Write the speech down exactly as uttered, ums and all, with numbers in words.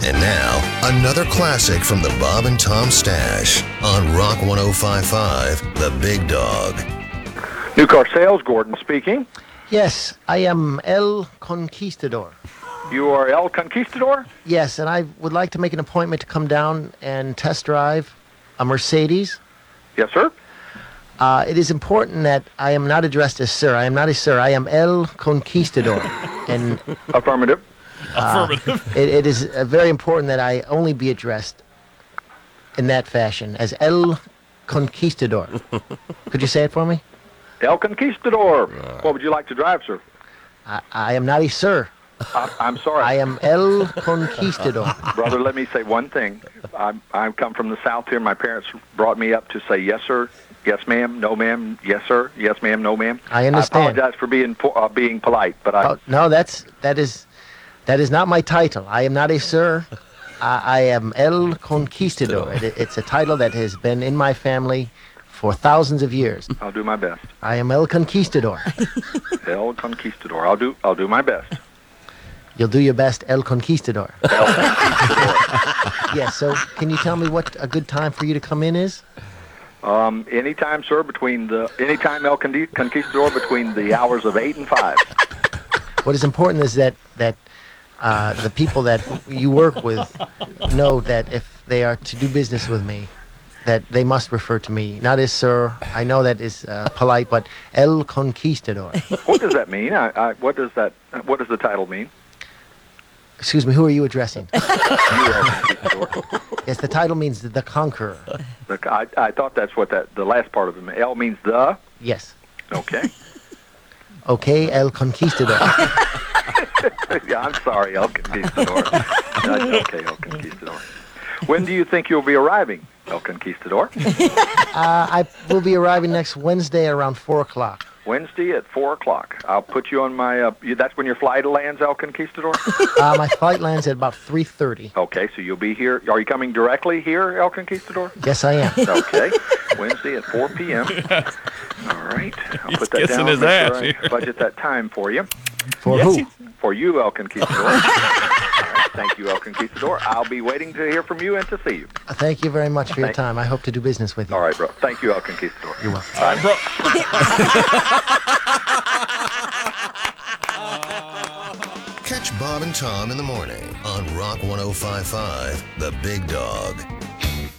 And now, another classic from the Bob and Tom Stash on Rock one oh five point five, The Big Dog. New car sales, Gordon speaking. Yes, I am El Conquistador. You are El Conquistador? Yes, and I would like to make an appointment to come down and test drive a Mercedes. Yes, sir. Uh, it is important that I am not addressed as sir. I am not a sir. I am El Conquistador. And Affirmative. uh, it, it is uh, very important that I only be addressed in that fashion, as El Conquistador. Could you say it for me? El Conquistador. What would you like to drive, sir? I, I am not a sir. I, I'm sorry. I am El Conquistador. Brother, let me say one thing. I I come from the South here. My parents brought me up to say yes, sir, yes, ma'am, no, ma'am, yes, sir, yes, ma'am, no, ma'am. I understand. I apologize for being po- uh, being polite, but I... Oh, no, that's that is that is not my title. I am not a sir. I, I am El Conquistador. It, it's a title that has been in my family for thousands of years. I'll do my best. I am El Conquistador. El Conquistador. I'll do I'll do my best. You'll do your best, El Conquistador. El Conquistador. Yes, so can you tell me what a good time for you to come in is? Um, anytime, sir, between the anytime El Conqui- Conquistador between the hours of eight and five. What is important is that that uh, the people that you work with know that if they are to do business with me, that they must refer to me, not as sir. I know that is uh, polite, but El Conquistador. What does that mean? I, I, what does that? What does the title mean? Excuse me, who are you addressing? You, El Conquistador. Yes, the title means the, the conqueror. The, I, I thought that's what that the last part of it meant. El means the. Yes. Okay. Okay, El Conquistador. Yeah, I'm sorry, El Conquistador. That's okay, El Conquistador. When do you think you'll be arriving, El Conquistador? Uh, I will be arriving next Wednesday around four o'clock. Wednesday at four o'clock. I'll put you on my. Uh, you, that's when your flight lands, El Conquistador. Uh, my flight lands at about three thirty. Okay, so you'll be here. Are you coming directly here, El Conquistador? Yes, I am. Okay, Wednesday at four p.m. All right, I'll He's put that kissing down. his make ass sure I here. budget that time for you. For Yes, who? you- For you, El Conquistador. All right, thank you, El Conquistador. I'll be waiting to hear from you and to see you. Uh, Thank you very much for your Thank- time. I hope to do business with you. All right, bro. Thank you, El Conquistador. You're welcome. All right, bro. Catch Bob and Tom in the morning on Rock one oh five point five, The Big Dog.